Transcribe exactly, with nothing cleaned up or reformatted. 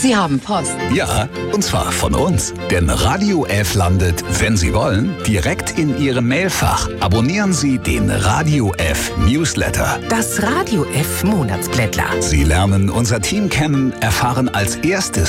Sie haben Post. Ja, und zwar von uns. Denn Radio F landet, wenn Sie wollen, direkt in Ihrem Mailfach. Abonnieren Sie den Radio F Newsletter. Das Radio F Monatsblättler. Sie lernen unser Team kennen, erfahren als erstes